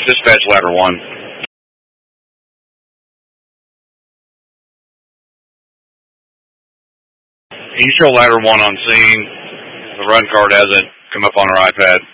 Dispatch ladder 1. Can you show ladder 1 on scene? The run card hasn't come up on our iPad.